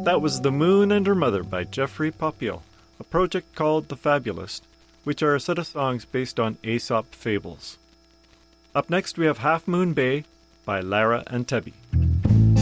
That was The Moon and Her Mother by Geoffrey Popiel, a project called The Fabulist, which are a set of songs based on Aesop fables. Up next we have Half Moon Bay by Lara and Tebby.